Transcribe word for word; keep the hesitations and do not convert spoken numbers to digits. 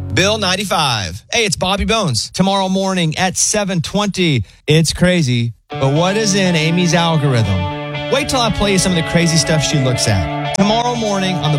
Bill ninety-five. Hey, it's Bobby Bones. Tomorrow morning at seven twenty. It's crazy, but what is in Amy's algorithm? Wait till I play you some of the crazy stuff she looks at. Tomorrow morning on the